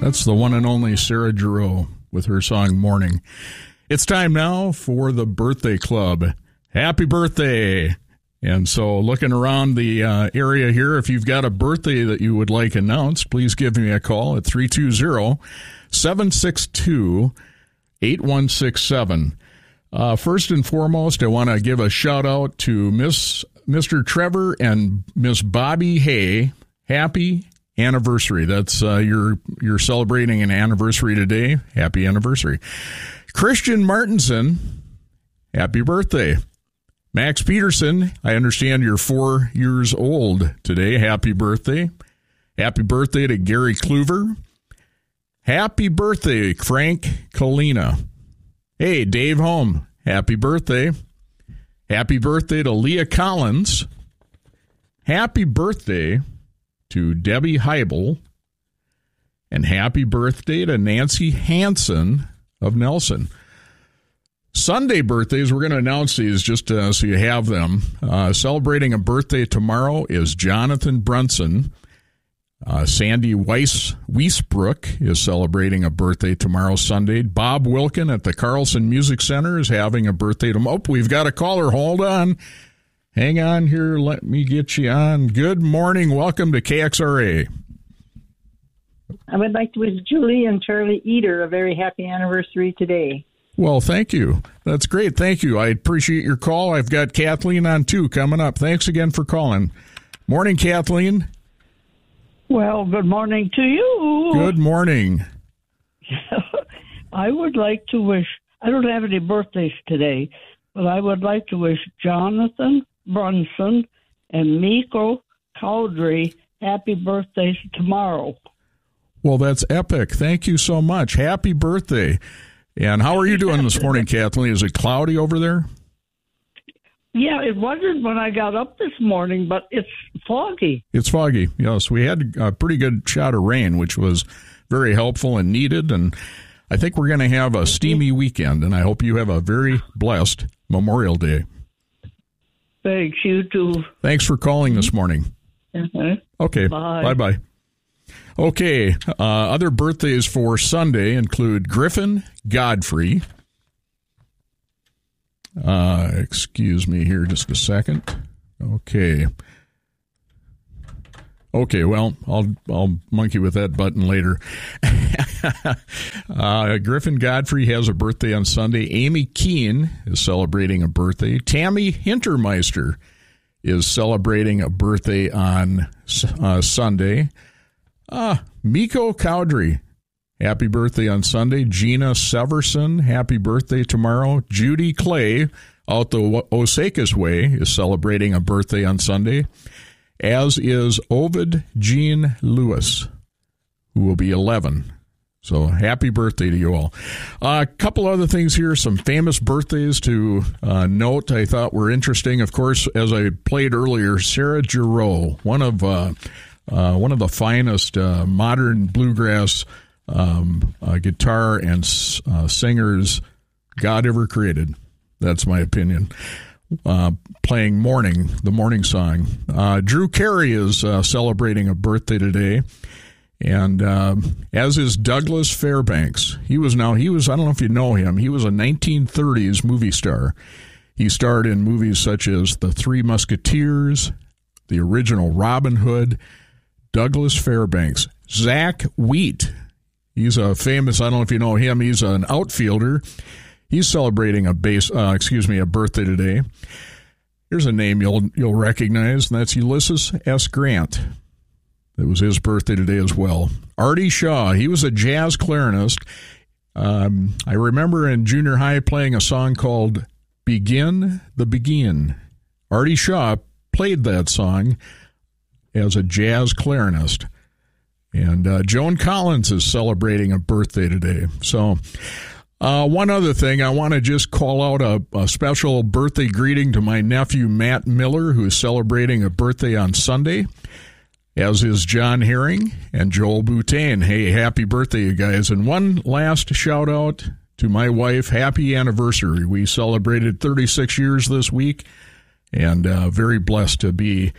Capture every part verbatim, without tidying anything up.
That's the one and only Sarah Giroux with her song Morning. It's time now for the Birthday Club. Happy birthday! And so looking around the uh, area here, if you've got a birthday that you would like announced, please give me a call at three two zero, seven six two, eight one six seven. Uh, first and foremost, I want to give a shout-out to Miss Mister Trevor and Miss Bobby Hay. Happy anniversary. That's uh, you're you're celebrating an anniversary today. Happy anniversary. Christian Martinson, happy birthday. Max Peterson, I understand you're four years old today. Happy birthday. Happy birthday to Gary Kluver. Happy birthday, Frank Kalina. Hey, Dave Home, happy birthday. Happy birthday to Leah Collins. Happy birthday to Debbie Heibel. And happy birthday to Nancy Hansen of Nelson. Sunday birthdays, we're going to announce these just uh, so you have them. Uh, celebrating a birthday tomorrow is Jonathan Brunson. Uh, Sandy Weiss Weisbrook is celebrating a birthday tomorrow, Sunday. Bob Wilkin at the Carlson Music Center is having a birthday tomorrow. Oh, we've got a caller. Hold on. Hang on here. Let me get you on. Good morning. Welcome to K X R A. I would like to wish Julie and Charlie Eater a very happy anniversary today. Well, thank you. That's great. Thank you. I appreciate your call. I've got Kathleen on, too, coming up. Thanks again for calling. Morning, Kathleen. Well, good morning to you. Good morning. I would like to wish, I don't have any birthdays today, but I would like to wish Jonathan Brunson and Miko Cowdery happy birthdays tomorrow. Well, that's epic. Thank you so much. Happy birthday. And how are you doing this morning, Kathleen? Is it cloudy over there? Yeah, it wasn't when I got up this morning, but it's foggy. It's foggy, yes. We had a pretty good shot of rain, which was very helpful and needed. And I think we're going to have a steamy weekend, and I hope you have a very blessed Memorial Day. Thanks, you too. Thanks for calling this morning. Uh-huh. Okay, bye. Bye-bye. Okay, uh, other birthdays for Sunday include Griffin Godfrey. Uh, excuse me here just a second. Okay. Okay, well, I'll I'll monkey with that button later. uh, Griffin Godfrey has a birthday on Sunday. Amy Keene is celebrating a birthday. Tammy Hintermeister is celebrating a birthday on uh, Sunday. Ah, Miko Cowdery, happy birthday on Sunday. Gina Severson, happy birthday tomorrow. Judy Clay, out the Osakas Way, is celebrating a birthday on Sunday, as is Ovid Jean Lewis, who will be eleven. So happy birthday to you all. Uh, a couple other things here, some famous birthdays to uh, note I thought were interesting. Of course, as I played earlier, Sarah Giroux, one of... Uh, Uh, one of the finest uh, modern bluegrass um, uh, guitar and uh, singers God ever created. That's my opinion. Uh, playing Morning, the morning song. Uh, Drew Carey is uh, celebrating a birthday today, and uh, as is Douglas Fairbanks. He was now he was I don't know if you know him. He was a nineteen thirties movie star. He starred in movies such as The Three Musketeers, the original Robin Hood. Douglas Fairbanks. Zach Wheat. He's a famous, I don't know if you know him, he's an outfielder. He's celebrating a base, uh, excuse me, a birthday today. Here's a name you'll you'll recognize, and that's Ulysses S. Grant. It was his birthday today as well. Artie Shaw, he was a jazz clarinist. Um, I remember in junior high playing a song called Begin the Begin. Artie Shaw played that song as a jazz clarinist. And uh, Joan Collins is celebrating a birthday today. So uh, one other thing, I want to just call out a, a special birthday greeting to my nephew, Matt Miller, who is celebrating a birthday on Sunday, as is John Herring and Joel Boutain. Hey, happy birthday, you guys. And one last shout out to my wife, happy anniversary. We celebrated thirty-six years this week, and uh, very blessed to be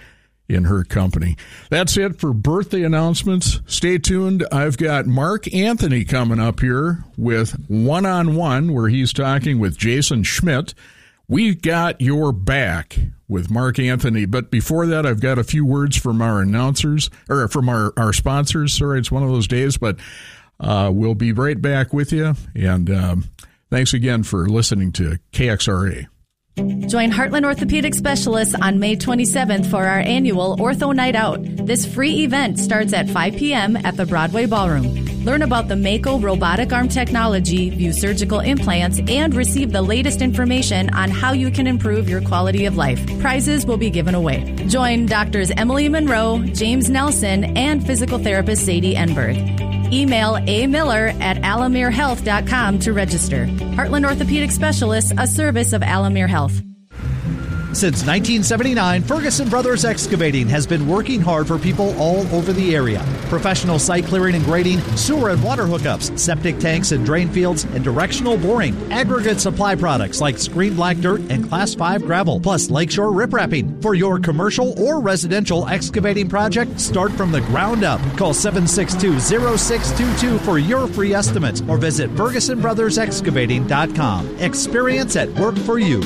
in her company. That's it for birthday announcements. Stay tuned. I've got Mark Anthony coming up here with One-on-One, where he's talking with Jason Schmidt. We got your back with Mark Anthony. But before that, I've got a few words from our announcers, or from our, our sponsors. Sorry, it's one of those days, but uh, we'll be right back with you. And um, thanks again for listening to K X R A. Join Heartland Orthopedic Specialists on May twenty-seventh for our annual Ortho Night Out. This free event starts at five p.m. at the Broadway Ballroom. Learn about the Mako robotic arm technology, view surgical implants, and receive the latest information on how you can improve your quality of life. Prizes will be given away. Join Doctors Emily Monroe, James Nelson, and physical therapist Sadie Enberg. Email a miller at alamere health dot com to register. Heartland Orthopedic Specialists, a service of Alamere Health. Since nineteen seventy-nine, Ferguson Brothers Excavating has been working hard for people all over the area. Professional site clearing and grading, sewer and water hookups, septic tanks and drain fields, and directional boring. Aggregate supply products like screen black dirt and class five gravel, plus lakeshore riprapping. For your commercial or residential excavating project, start from the ground up. Call seven six two, zero six two two for your free estimate or visit ferguson brothers excavating dot com. Experience at work for you.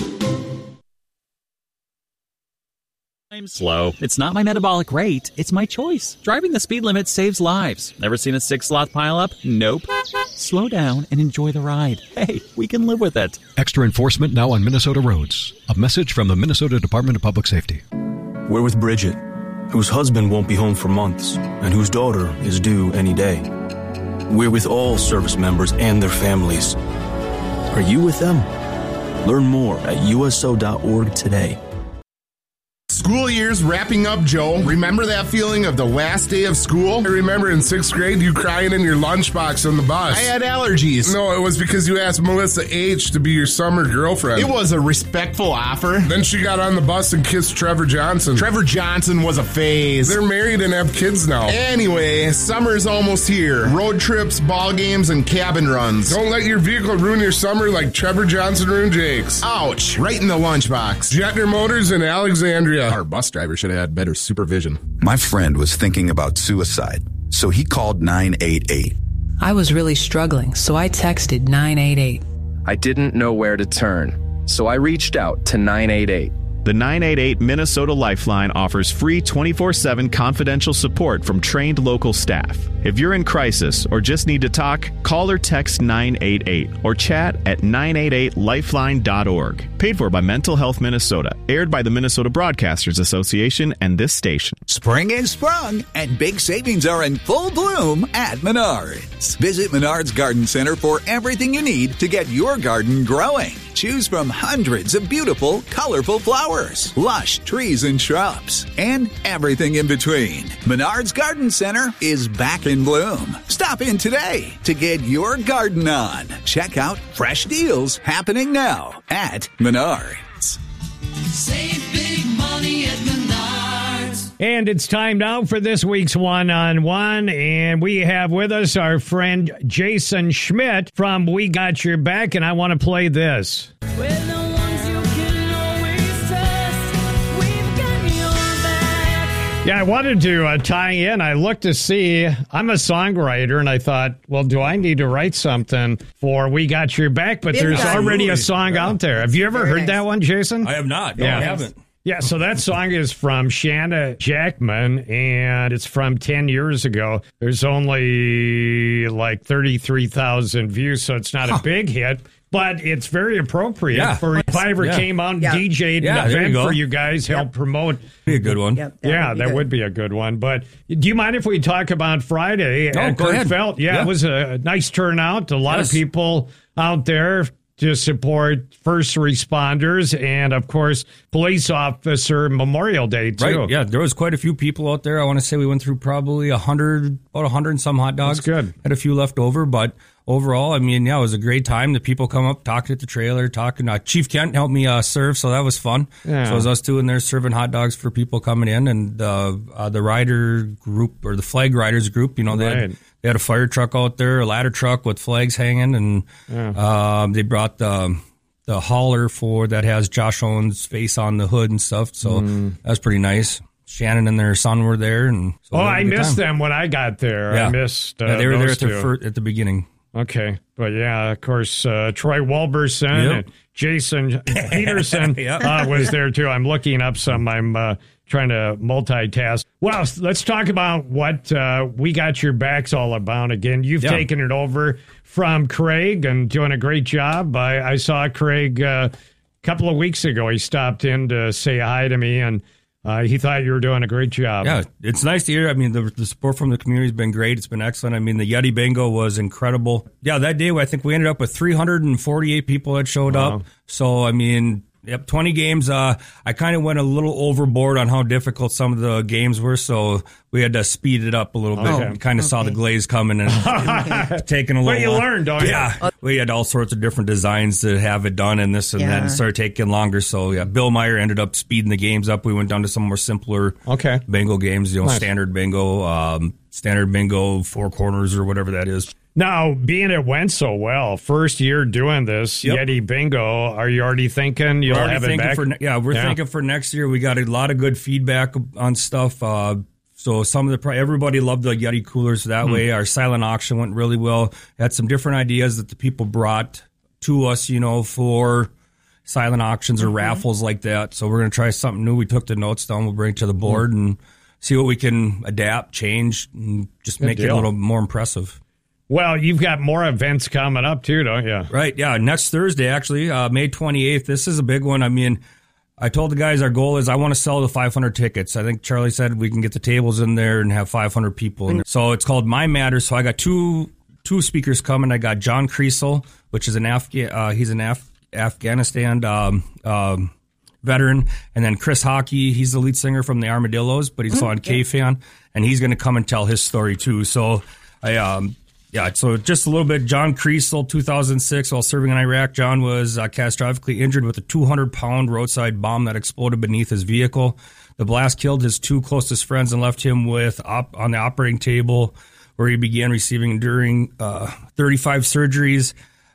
I'm slow. It's not my metabolic rate, it's my choice. Driving the speed limit saves lives. Never seen a six-sloth pileup? Nope. Slow down and enjoy the ride. Hey, we can live with it. Extra enforcement now on Minnesota roads. A message from the Minnesota Department of Public Safety. We're with Bridget, whose husband won't be home for months and whose daughter is due any day. We're with all service members and their families. Are you with them? Learn more at U S O dot org today. School year's wrapping up, Joe. Remember that feeling of the last day of school? I remember in sixth grade you crying in your lunchbox on the bus. I had allergies. No, it was because you asked Melissa H. to be your summer girlfriend. It was a respectful offer. Then she got on the bus and kissed Trevor Johnson. Trevor Johnson was a phase. They're married and have kids now. Anyway, summer's almost here. Road trips, ball games, and cabin runs. Don't let your vehicle ruin your summer like Trevor Johnson ruined Jake's. Ouch. Right in the lunchbox. Jetner Motors in Alexandria. Our bus driver should have had better supervision. My friend was thinking about suicide, so he called nine eight eight. I was really struggling, so I texted nine eight eight. I didn't know where to turn, so I reached out to nine eight eight. The nine eight eight Minnesota Lifeline offers free twenty-four seven confidential support from trained local staff. If you're in crisis or just need to talk, call or text nine eight eight or chat at nine eight eight lifeline dot org. Paid for by Mental Health Minnesota. Aired by the Minnesota Broadcasters Association and this station. Spring is sprung, and big savings are in full bloom at Menards. Visit Menards Garden Center for everything you need to get your garden growing. Choose from hundreds of beautiful, colorful flowers, lush trees and shrubs, and everything in between. Menards Garden Center is back in bloom. Stop in today to get your garden on. Check out fresh deals happening now at Menards. Save big money at Menards. And it's time now for this week's One-on-One, and we have with us our friend Jason Schmidt from We Got Your Back, and I want to play this. Yeah, I wanted to uh, tie in. I looked to see, I'm a songwriter, and I thought, well, do I need to write something for We Got Your Back? But there's already a song yeah. out there. Have you ever Very heard nice. that one, Jason? I have not. No, yeah. I haven't. Yeah, so that song is from Shanna Jackman, and it's from ten years ago. There's only like thirty-three thousand views, so it's not huh. a big hit. But it's very appropriate yeah. for if I ever yeah. came out and yeah. D J'd yeah, an event you for you guys, help yep. promote. Be a good one. Yep, that yeah, would that good. would be a good one. But do you mind if we talk about Friday no, at go ahead. Felt? Yeah, yeah, it was a nice turnout. A lot yes. of people out there to support first responders and, of course, police officer Memorial Day, too. Right, yeah, there was quite a few people out there. I want to say we went through probably a hundred, about a hundred and some hot dogs. That's good. Had a few left over, but overall, I mean, yeah, it was a great time. The people come up, talking at the trailer, talking. Uh, Chief Kent helped me uh, serve, so that was fun. Yeah. So it was us two in there serving hot dogs for people coming in, and uh, uh, the rider group, or the flag riders group, you know, they, right. had, they had a fire truck out there, a ladder truck with flags hanging, and yeah. uh, they brought the, the hauler for that has Josh Owen's face on the hood and stuff, so mm. that's pretty nice. Shannon and their son were there, and so oh, we had a I good missed time. them when I got there. Yeah. I missed. Uh, yeah, they were there those at the, two. fir- at the beginning. Okay, but yeah, of course, uh, Troy Wilberson Yep. and Jason Peterson Yep. uh, was there too. I'm looking up some. I'm uh, trying to multitask. Well, let's talk about what uh, We Got Your Backs all about again. You've Yeah. taken it over from Craig and doing a great job. I, I saw Craig uh, a couple of weeks ago. He stopped in to say hi to me, and uh, he thought you were doing a great job. Yeah, it's nice to hear. I mean, the, the support from the community has been great. It's been excellent. I mean, the Yeti Bingo was incredible. Yeah, that day I think we ended up with three hundred forty-eight people that showed Wow. up. So, I mean, yep, twenty games. Uh, I kind of went a little overboard on how difficult some of the games were, so we had to speed it up a little bit. Okay. We kind of saw the glaze coming and taking a little. But you while. learned, don't you? Yeah, we had all sorts of different designs to have it done, and this and that, Yeah. and it started taking longer. So yeah, Bill Meyer ended up speeding the games up. We went down to some more simpler okay bingo games. You know, Nice. standard bingo, um, standard bingo, four corners or whatever that is. Now, being it went so well, first year doing this, Yep. Yeti Bingo, are you already thinking you'll We're already have it thinking back? for ne- yeah, we're Yeah. thinking for next year. We got a lot of good feedback on stuff. Uh, so some of the pri- everybody loved the Yeti coolers that Hmm. way. Our silent auction went really well. Had some different ideas that the people brought to us, you know, for silent auctions or Mm-hmm. raffles like that. So we're gonna try something new. We took the notes down. We'll bring it to the board and see what we can adapt, change, and just Good make it deal. a little more impressive. Well, you've got more events coming up too, don't you? Right, yeah. Next Thursday, actually, uh, May twenty-eighth. This is a big one. I mean, I told the guys our goal is I want to sell the five hundred tickets. I think Charlie said we can get the tables in there and have five hundred people in there. So it's called My Matters. So I got two two speakers coming. I got John Kriesel, which is an Afghan, uh, he's an Af- Afghanistan um, um, veteran, and then Chris Hockey. He's the lead singer from the Armadillos, but he's on K-Fan, and he's going to come and tell his story too. So I. Um, Yeah, so just a little bit. John Kriesel, two thousand six, while serving in Iraq, John was uh, catastrophically injured with a two hundred pound roadside bomb that exploded beneath his vehicle. The blast killed his two closest friends and left him with op- on the operating table, where he began receiving enduring uh, thirty-five surgeries.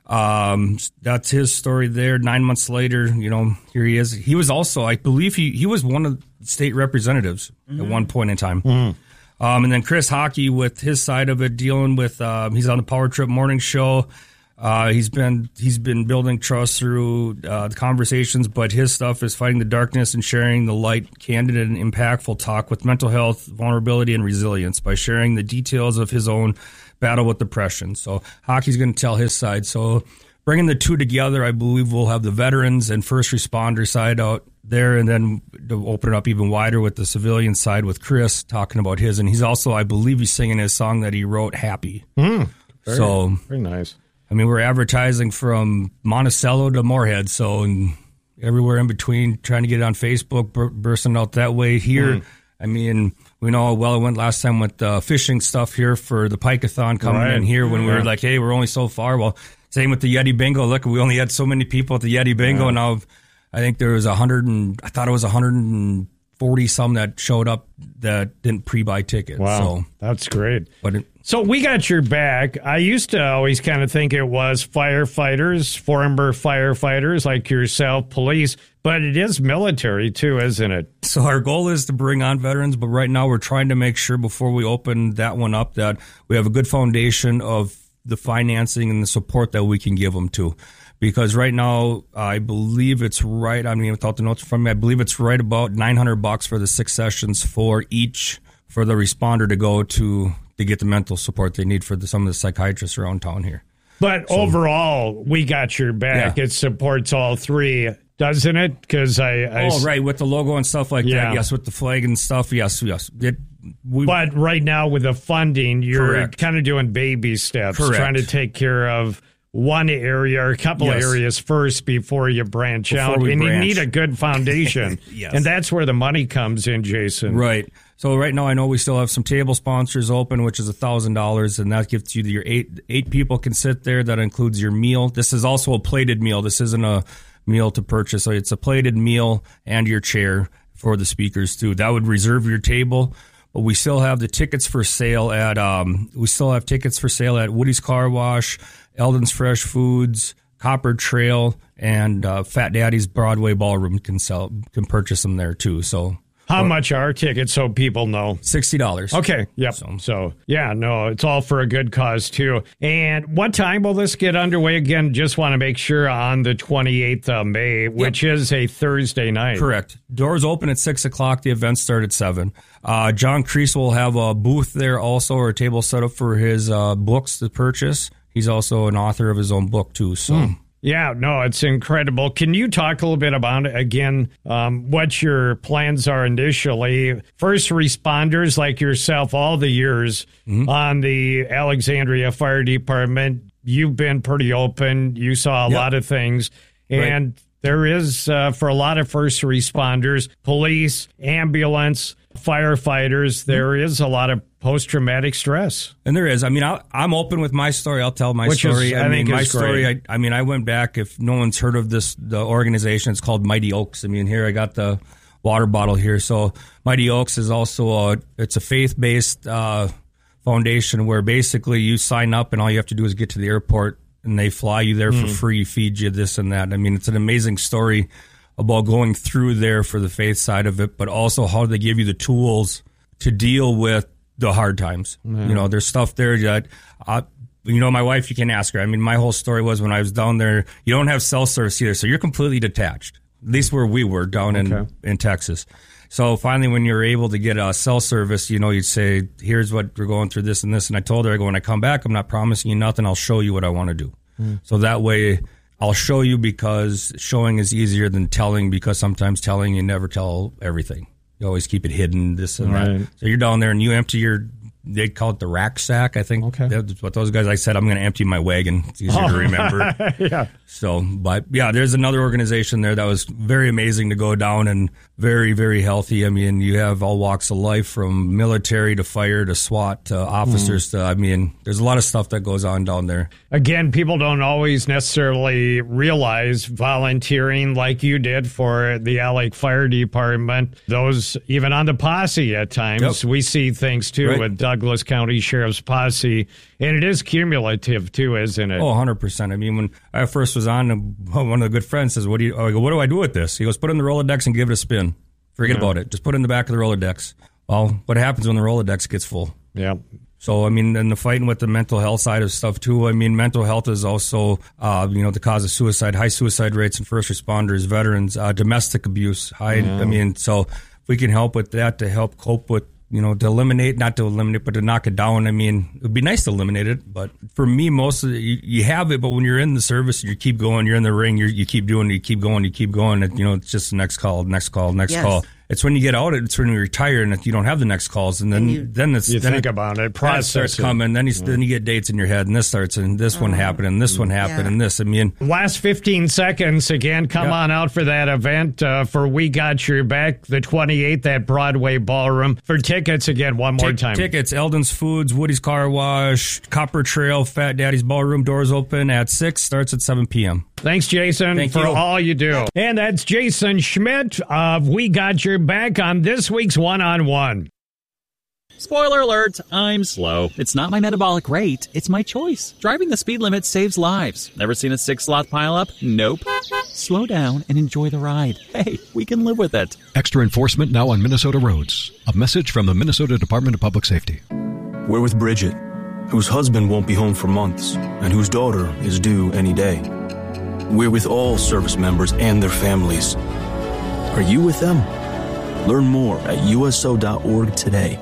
Um, that's his story there. Nine months later, you know, here he is. He was also, I believe, he he was one of the state representatives Mm-hmm. at one point in time. Um, and then Chris Hockey with his side of it, dealing with um, he's on the Power Trip Morning Show. Uh, he's been he's been building trust through uh, the conversations, but his stuff is fighting the darkness and sharing the light, candid and impactful talk with mental health, vulnerability, and resilience by sharing the details of his own battle with depression. So Hockey's going to tell his side. So bringing the two together, I believe we'll have the veterans and first responder side out there, and then to open it up even wider with the civilian side with Chris talking about his. And he's also, I believe he's singing his song that he wrote, Happy. Mm, very, so very nice. I mean, we're advertising from Monticello to Moorhead, so and everywhere in between, trying to get it on Facebook, bur- bursting out that way here. Mm. I mean, we know how well it went last time with the fishing stuff here for the Pike-a-thon coming Right. in here when we Yeah. were like, hey, we're only so far. Well, same with the Yeti Bingo. Look, we only had so many people at the Yeti Bingo, Yeah. and now I think there was a hundred and I thought it was a hundred and forty some that showed up that didn't pre-buy tickets. Wow, So, that's great. but it, So we got your back. I used to always kind of think it was firefighters, former firefighters like yourself, police, but it is military too, isn't it? So our goal is to bring on veterans, but right now we're trying to make sure before we open that one up that we have a good foundation of the financing and the support that we can give them to. Because right now, I believe it's right, I mean, without the notes from me, I believe it's right about nine hundred bucks for the six sessions for each, for the responder to go to, to get the mental support they need for the, some of the psychiatrists around town here. But So- overall, we got your back. Yeah. It supports all three, doesn't it? Because I, I Oh, right, with the logo and stuff like Yeah. that. Yes, with the flag and stuff. Yes, yes. It, we, But right now, with the funding, you're Correct. kind of doing baby steps, Correct. trying to take care of one area or a couple Yes. of areas first before you branch Before out. we And branch. you need a good foundation. Yes. And that's where the money comes in, Jason. Right. So right now, I know we still have some table sponsors open, which is a thousand dollars, and that gives you your eight eight people can sit there. That includes your meal. This is also a plated meal. This isn't a meal to purchase. So it's a plated meal and your chair for the speakers too. That would reserve your table. But we still have the tickets for sale at. Um, we still have tickets for sale at Woody's Car Wash, Eldon's Fresh Foods, Copper Trail, and uh, Fat Daddy's Broadway Ballroom can sell can purchase them there too. So How much are tickets so people know? sixty dollars. Okay. Yep. So, so, yeah, no, it's all for a good cause, too. And what time will this get underway again? Just want to make sure on the twenty-eighth of May, which yep. is a Thursday night. Correct. Doors open at six o'clock. The event starts at seven. Uh, John Kreese will have a booth there also, or a table set up for his uh, books to purchase. He's also an author of his own book, too. So. Mm. Yeah, no, it's incredible. Can you talk a little bit about, again, um, what your plans are initially? First responders like yourself, all the years mm-hmm. on the Alexandria Fire Department, you've been pretty open. You saw a yep. lot of things. And right. there is, uh, for a lot of first responders, police, ambulance, firefighters, there mm-hmm. is a lot of post-traumatic stress. And there is. I mean, I, I'm open with my story. I'll tell my Which story. Is, I, I mean, my is story, I, I mean, I went back, if no one's heard of this, the organization, it's called Mighty Oaks. I mean, here I got the water bottle here. So Mighty Oaks is also a, it's a faith-based uh, foundation where basically you sign up and all you have to do is get to the airport and they fly you there mm. for free, feed you this and that. I mean, it's an amazing story about going through there for the faith side of it, but also how they give you the tools to deal with the hard times. Yeah. You know, there's stuff there that, uh, you know, my wife, you can ask her. I mean, my whole story was when I was down there, you don't have cell service either, so you're completely detached. At least where we were down in, okay. in Texas. So finally, when you're able to get a cell service, you know, you'd say, here's what we're going through, this and this. And I told her, I go, when I come back, I'm not promising you nothing. I'll show you what I want to do. Mm. So that way, I'll show you because showing is easier than telling, because sometimes telling, you never tell everything. You always keep it hidden, this and right. that. So you're down there and you empty your, they call it the rack sack, I think. Okay. That's what those guys, I said, I'm going to empty my wagon. It's easier oh. to remember. yeah. So, but yeah, there's another organization there that was very amazing to go down and very, very healthy. I mean, you have all walks of life from military to fire to SWAT to officers mm. to, I mean, there's a lot of stuff that goes on down there. Again, people don't always necessarily realize volunteering like you did for the Alec Fire Department. Those, even on the posse at times, yep. we see things too right. with Douglas County Sheriff's Posse. And it is cumulative too, isn't it? Oh, one hundred percent. I mean, when I first was on, one of the good friends says, what do you, I go, what do I do with this? He goes, put it in the Rolodex and give it a spin. Forget yeah. about it. Just put it in the back of the Rolodex. Well, what happens when the Rolodex gets full? Yeah. So, I mean, and the fighting with the mental health side of stuff, too. I mean, mental health is also, uh, you know, the cause of suicide, high suicide rates in first responders, veterans, uh, domestic abuse. High, yeah. I mean, so if we can help with that to help cope with, you know, to eliminate, not to eliminate, but to knock it down. I mean, it would be nice to eliminate it, but for me, most of it, you, you have it, but when you're in the service, you keep going, you're in the ring, you're, you keep doing it, you keep going, you keep going. And, you know, it's just the next call, next call, next yes. call. It's when you get out, it's when you retire and you don't have the next calls. And then, and you, then it's, you then think it, about it, process starts it. coming. Then you, yeah. then you get dates in your head and this starts and this oh. one happened and this one happened yeah. and this. I mean, last fifteen seconds again, come yeah. on out for that event uh, for We Got Your Back, the twenty-eighth at Broadway Ballroom. For tickets again, one more T- time. Tickets, Eldon's Foods, Woody's Car Wash, Copper Trail, Fat Daddy's Ballroom. Doors open at six, starts at seven p.m. Thanks, Jason, Thank for you. all you do. And that's Jason Schmidt of We Got Your Back on this week's One-on-One. Spoiler alert, I'm slow. It's not my metabolic rate, it's my choice. Driving the speed limit saves lives. Never seen a six-sloth pileup? Nope. Slow down and enjoy the ride. Hey, we can live with it. Extra enforcement now on Minnesota roads. A message from the Minnesota Department of Public Safety. We're with Bridget, whose husband won't be home for months and whose daughter is due any day. We're with all service members and their families. Are you with them? Learn more at U S O dot org today.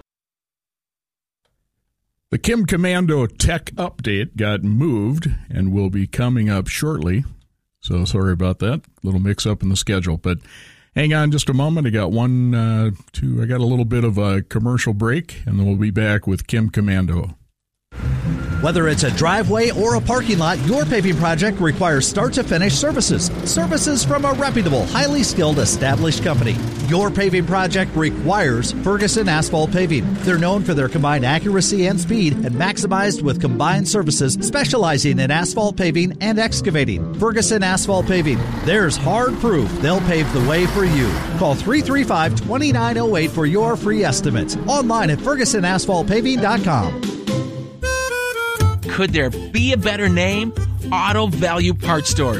The Kim Komando Tech Update got moved and will be coming up shortly. So sorry about that. Little mix up in the schedule. But hang on just a moment. I got one, uh, two, I got a little bit of a commercial break, and then we'll be back with Kim Komando. Whether it's a driveway or a parking lot, your paving project requires start-to-finish services. Services from a reputable, highly skilled, established company. Your paving project requires Ferguson Asphalt Paving. They're known for their combined accuracy and speed and maximized with combined services specializing in asphalt paving and excavating. Ferguson Asphalt Paving. There's hard proof they'll pave the way for you. Call three three five, two nine zero eight for your free estimates. Online at ferguson asphalt paving dot com. Could there be a better name? Auto Value Parts Stores.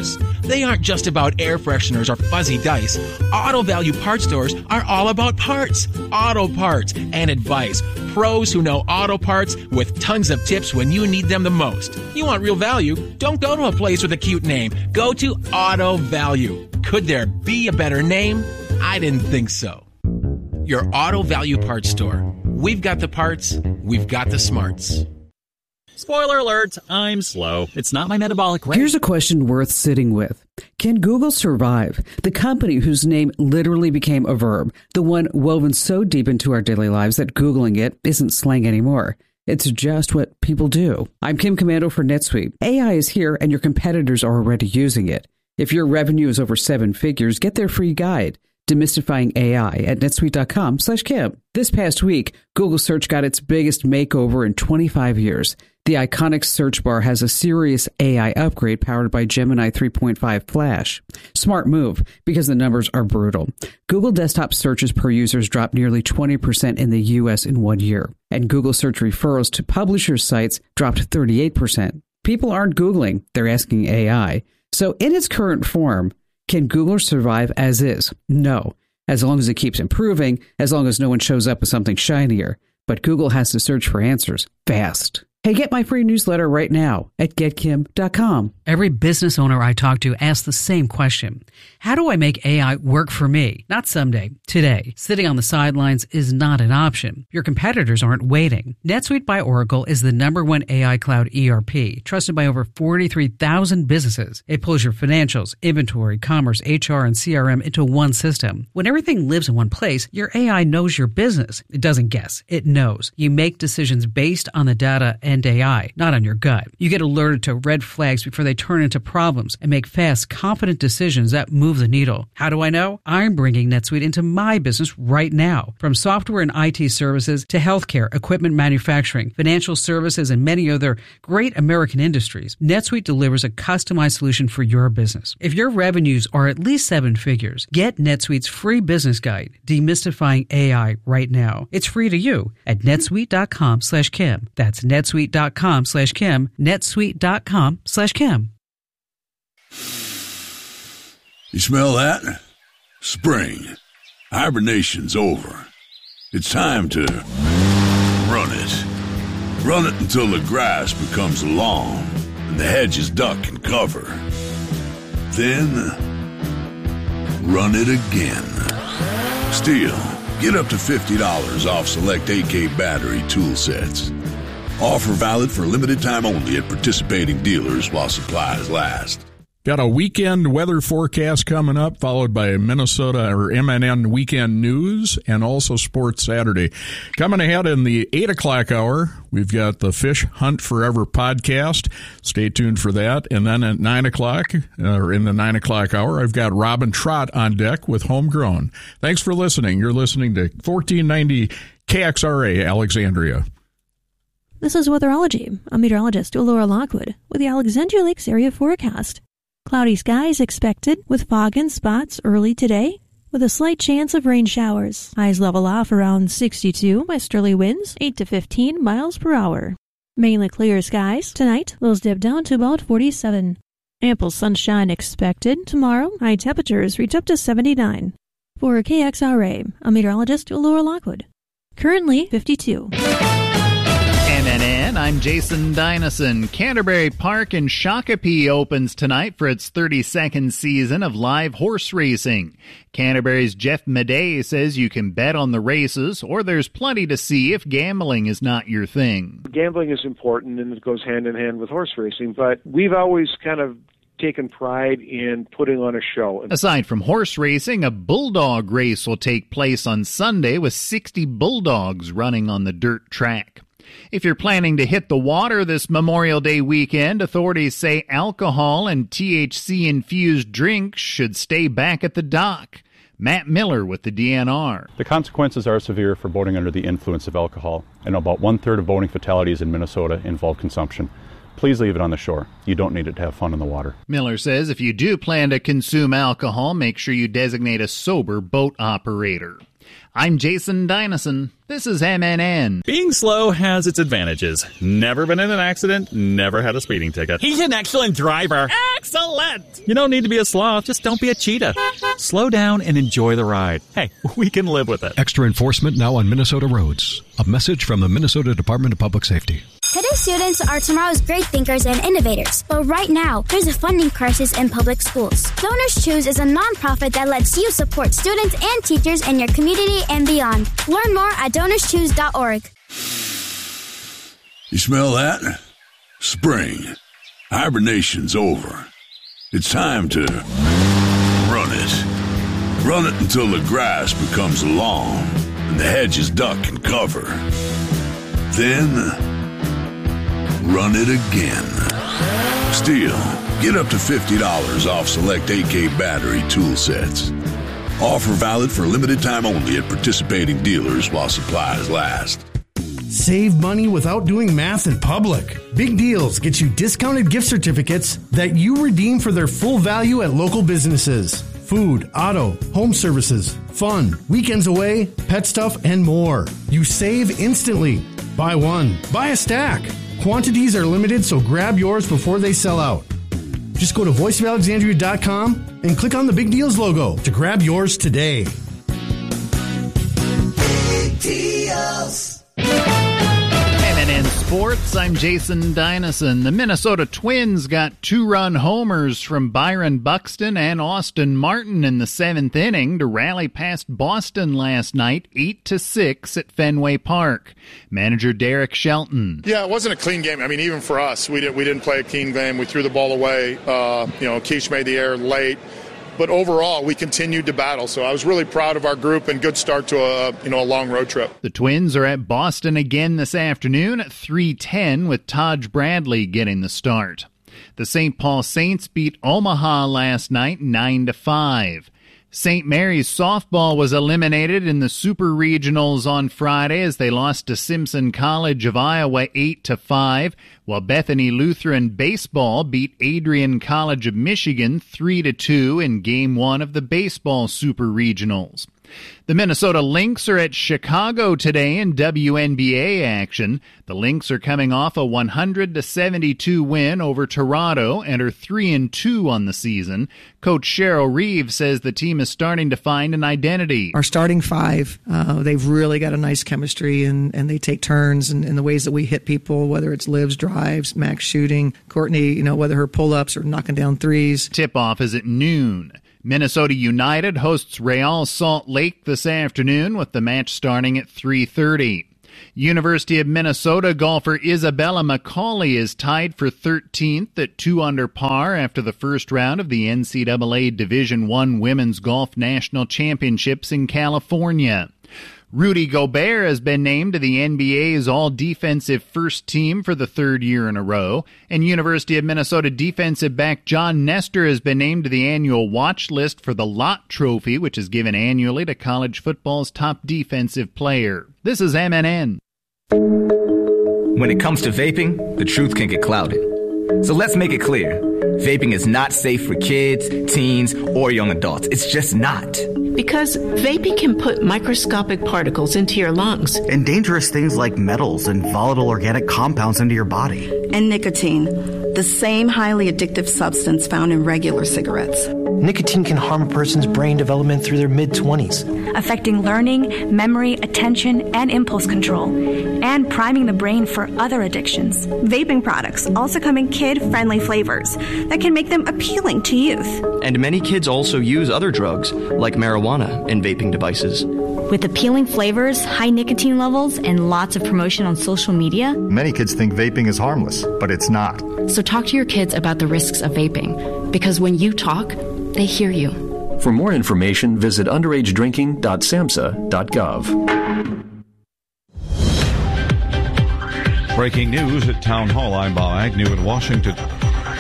They aren't just about air fresheners or fuzzy dice. Auto Value Parts stores are all about parts, auto parts, and advice. Pros who know auto parts with tons of tips when you need them the most. You want real value? Don't go to a place with a cute name. Go to Auto Value. Could there be a better name? I didn't think so. Your Auto Value Parts store. We've got the parts, we've got the smarts. Spoiler alert, I'm slow. It's not my metabolic rate. Here's a question worth sitting with. Can Google survive? The company whose name literally became a verb, the one woven so deep into our daily lives that Googling it isn't slang anymore. It's just what people do. I'm Kim Commando for NetSuite. A I is here and your competitors are already using it. If your revenue is over seven figures, get their free guide, Demystifying A I, at netsuite.com slash Kim. This past week, Google Search got its biggest makeover in twenty-five years. The iconic search bar has a serious A I upgrade powered by Gemini three point five Flash. Smart move, because the numbers are brutal. Google desktop searches per users dropped nearly twenty percent in the U S in one year, and Google search referrals to publisher sites dropped thirty-eight percent. People aren't Googling, they're asking A I. So in its current form, can Google survive as is? No. As long as it keeps improving, as long as no one shows up with something shinier. But Google has to search for answers fast. Hey, get my free newsletter right now at get kim dot com. Every business owner I talk to asks the same question. How do I make A I work for me? Not someday, today. Sitting on the sidelines is not an option. Your competitors aren't waiting. NetSuite by Oracle is the number one A I cloud E R P, trusted by over forty-three thousand businesses. It pulls your financials, inventory, commerce, H R, and C R M into one system. When everything lives in one place, your A I knows your business. It doesn't guess. It knows. You make decisions based on the data and A I, not on your gut. You get alerted to red flags before they turn into problems and make fast, confident decisions that move the needle. How do I know? I'm bringing NetSuite into my business right now. From software and I T services to healthcare, equipment manufacturing, financial services, and many other great American industries, NetSuite delivers a customized solution for your business. If your revenues are at least seven figures, get NetSuite's free business guide, Demystifying A I, right now. It's free to you at netsuite.com slash Kim. That's netsuite.com slash Kim, netsuite.com slash Kim. You smell that? Spring. Hibernation's over. It's time to run it. Run it until the grass becomes long and the hedges duck and cover. Then, run it again. Stihl, get up to fifty dollars off select A K battery tool sets. Offer valid for limited time only at participating dealers while supplies last. Got a weekend weather forecast coming up, followed by Minnesota or M N N weekend news and also Sports Saturday. Coming ahead in the eight o'clock hour, we've got the Fish Hunt Forever podcast. Stay tuned for that. And then at nine o'clock, or in the nine o'clock hour, I've got Robin Trott on deck with Homegrown. Thanks for listening. You're listening to fourteen ninety K X R A Alexandria. This is Weatherology. I'm meteorologist Laura Lockwood with the Alexandria Lakes area forecast. Cloudy skies expected with fog and spots early today with a slight chance of rain showers. Highs level off around sixty-two, westerly winds eight to fifteen miles per hour. Mainly clear skies tonight, lows dip down to about forty-seven. Ample sunshine expected tomorrow. High temperatures reach up to seventy-nine. For K X R A, I'm meteorologist Laura Lockwood. Currently fifty-two. M N N, I'm Jason Dynison. Canterbury Park in Shakopee opens tonight for its thirty-second season of live horse racing. Canterbury's Jeff Madej says you can bet on the races, or there's plenty to see if gambling is not your thing. Gambling is important, and it goes hand in hand with horse racing, but we've always kind of taken pride in putting on a show. Aside from horse racing, a bulldog race will take place on Sunday with sixty bulldogs running on the dirt track. If you're planning to hit the water this Memorial Day weekend, authorities say alcohol and T H C-infused drinks should stay back at the dock. Matt Miller with the D N R. The consequences are severe for boating under the influence of alcohol, and about one-third of boating fatalities in Minnesota involve consumption. Please leave it on the shore. You don't need it to have fun in the water. Miller says if you do plan to consume alcohol, make sure you designate a sober boat operator. I'm Jason Dynison. This is M N N. Being slow has its advantages. Never been in an accident, never had a speeding ticket. He's an excellent driver. Excellent! You don't need to be a sloth, just don't be a cheetah. Slow down and enjoy the ride. Hey, we can live with it. Extra enforcement now on Minnesota roads. A message from the Minnesota Department of Public Safety. Today's students are tomorrow's great thinkers and innovators. But right now, there's a funding crisis in public schools. Donors Choose is a nonprofit that lets you support students and teachers in your community and beyond. Learn more at donors choose dot org. You smell that? Spring. Hibernation's over. It's time to run it. Run it until the grass becomes long and the hedges duck and cover. Then run it again. Still, get up to fifty dollars off select A K battery tool sets. Offer valid for limited time only at participating dealers while supplies last. Save money without doing math in public. Big Deals gets you discounted gift certificates that you redeem for their full value at local businesses. Food, auto, home services, fun, weekends away, pet stuff, and more. You save instantly. Buy one, buy a stack. Quantities are limited, so grab yours before they sell out. Just go to voice of alexandria dot com and click on the Big Deals logo to grab yours today. Big Deals. M N N Sports, I'm Jason Dynison. The Minnesota Twins got two-run homers from Byron Buxton and Austin Martin in the seventh inning to rally past Boston last night, eight to six at Fenway Park. Manager Derek Shelton. Yeah, it wasn't a clean game. I mean, even for us, we didn't we didn't play a clean game. We threw the ball away. Uh, you know, Keish made the error late. But overall, we continued to battle. So I was really proud of our group and good start to a you know a long road trip. The Twins are at Boston again this afternoon at three ten with Taj Bradley getting the start. The Saint Paul Saints beat Omaha last night nine to five. Saint Mary's softball was eliminated in the Super Regionals on Friday as they lost to Simpson College of Iowa eight to five, while Bethany Lutheran baseball beat Adrian College of Michigan three to two in Game one of the baseball Super Regionals. The Minnesota Lynx are at Chicago today in W N B A action. The Lynx are coming off a one hundred to seventy-two win over Toronto and are three and two on the season. Coach Cheryl Reeves says the team is starting to find an identity. Our starting five, uh, they've really got a nice chemistry, and, and they take turns in, in the ways that we hit people, whether it's Liv's drives, Max shooting, Courtney, you know, whether her pull-ups or knocking down threes. Tip-off is at noon. Minnesota United hosts Real Salt Lake this afternoon with the match starting at three thirty. University of Minnesota golfer Isabella McCauley is tied for thirteenth at two under par after the first round of the N C double A Division I Women's Golf National Championships in California. Rudy Gobert has been named to the N B A's all-defensive first team for the third year in a row, and University of Minnesota defensive back John Nestor has been named to the annual watch list for the Lott Trophy, which is given annually to college football's top defensive player. This is M N N. When it comes to vaping, the truth can get clouded. So let's make it clear. Vaping is not safe for kids, teens, or young adults. It's just not. Because vaping can put microscopic particles into your lungs. And dangerous things like metals and volatile organic compounds into your body. And nicotine, the same highly addictive substance found in regular cigarettes. Nicotine can harm a person's brain development through their mid-twenties. Affecting learning, memory, attention, and impulse control. And priming the brain for other addictions. Vaping products also come in kid-friendly flavors that can make them appealing to youth. And many kids also use other drugs, like marijuana, in vaping devices. With appealing flavors, high nicotine levels, and lots of promotion on social media, many kids think vaping is harmless, but it's not. So talk to your kids about the risks of vaping, because when you talk, they hear you. For more information, visit underage drinking dot samhsa dot gov. Breaking news at Town Hall. I'm Bob Agnew in Washington.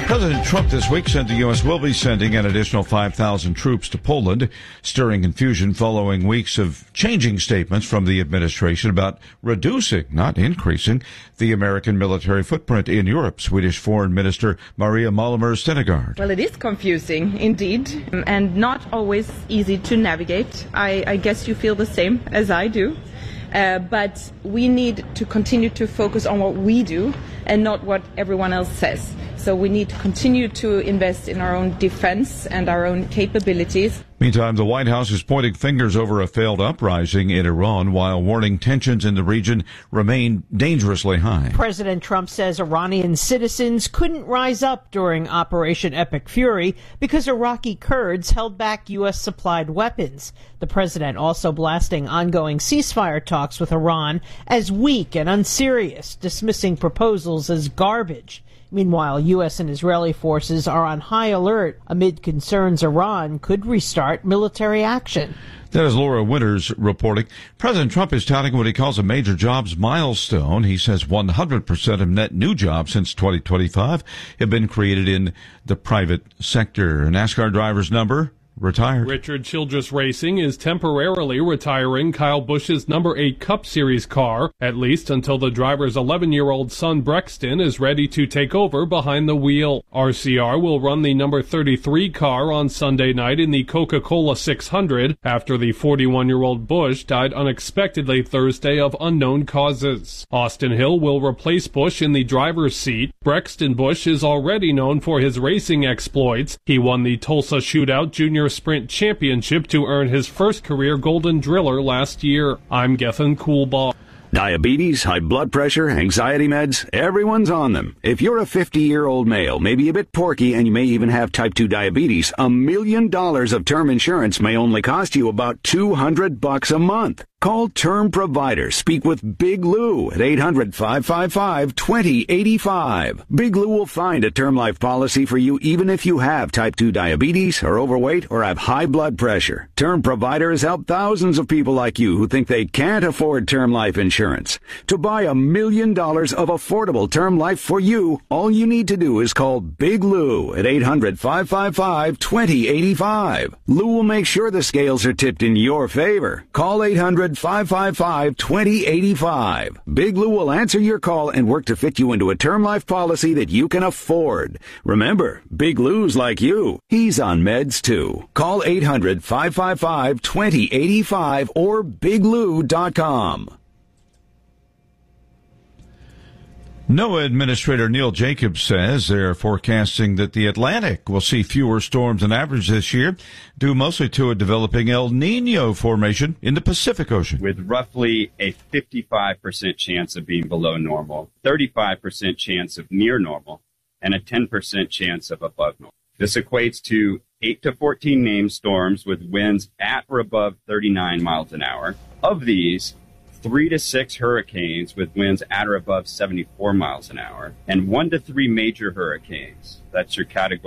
President Trump this week said the U S will be sending an additional five thousand troops to Poland, stirring confusion following weeks of changing statements from the administration about reducing, not increasing, the American military footprint in Europe. Swedish Foreign Minister Maria Malmer Stenegard. Well, it is confusing, indeed, and not always easy to navigate. I, I guess you feel the same as I do. Uh, but we need to continue to focus on what we do and not what everyone else says. So we need to continue to invest in our own defense and our own capabilities. Meantime, the White House is pointing fingers over a failed uprising in Iran while warning tensions in the region remain dangerously high. President Trump says Iranian citizens couldn't rise up during Operation Epic Fury because Iraqi Kurds held back U S supplied weapons. The president also blasting ongoing ceasefire talks with Iran as weak and unserious, dismissing proposals as garbage. Meanwhile, U S and Israeli forces are on high alert amid concerns Iran could restart military action. That is Laura Winters reporting. President Trump is touting what he calls a major jobs milestone. He says one hundred percent of net new jobs since twenty twenty-five have been created in the private sector. NASCAR driver's number retired. Richard Childress Racing is temporarily retiring Kyle Busch's number eight Cup Series car, at least until the driver's eleven-year-old son Brexton is ready to take over behind the wheel. R C R will run the number thirty-three car on Sunday night in the Coca-Cola six hundred after the forty-one-year-old Busch died unexpectedly Thursday of unknown causes. Austin Hill will replace Busch in the driver's seat. Brexton Busch is already known for his racing exploits. He won the Tulsa Shootout Junior Sprint Championship to earn his first career Golden Driller last year. I'm Gethin Coolbaugh. Diabetes, high blood pressure, anxiety meds, everyone's on them. If you're a fifty-year-old male, maybe a bit porky, and you may even have type two diabetes, a million dollars of term insurance may only cost you about two hundred bucks a month. Call Term Provider. Speak with Big Lou at eight hundred, five five five, two zero eight five. Big Lou will find a term life policy for you even if you have type two diabetes, are overweight, or have high blood pressure. Term Provider has helped thousands of people like you who think they can't afford term life insurance. To buy a million dollars of affordable term life for you, all you need to do is call Big Lou at eight hundred, five five five, two zero eight five. Lou will make sure the scales are tipped in your favor. Call eight hundred, five five five, two zero eight five. Big Lou will answer your call and work to fit you into a term life policy that you can afford. Remember, Big Lou's like you. He's on meds too. Call eight hundred, five five five, two zero eight five or big lou dot com. NOAA Administrator Neil Jacobs says they're forecasting that the Atlantic will see fewer storms than average this year, due mostly to a developing El Nino formation in the Pacific Ocean. With roughly a fifty-five percent chance of being below normal, thirty-five percent chance of near normal, and a ten percent chance of above normal. This equates to eight to fourteen named storms with winds at or above thirty-nine miles an hour. Of these, three to six hurricanes with winds at or above seventy-four miles an hour, and one to three major hurricanes. That's your category.